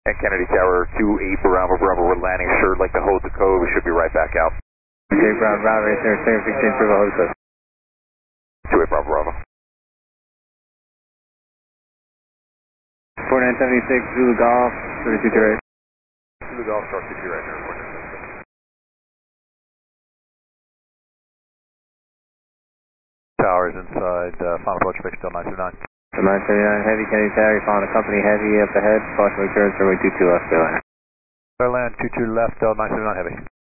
And Kennedy Tower 28 Bravo Bravo, we're landing assured like to hold the code. We should be right back out. Okay, Bravo Bravo, Center 16 Bravo, hold the code. 28 Bravo Bravo. 4976 Zulu Golf, 32 right. Zulu Golf, start 2 right there. Towers inside, final approach fix still 939. 939 Heavy, Kennedy Tower, you're following a company Heavy up ahead, caution returns, runway 22 left, go ahead. Land 22 left, 939 Heavy.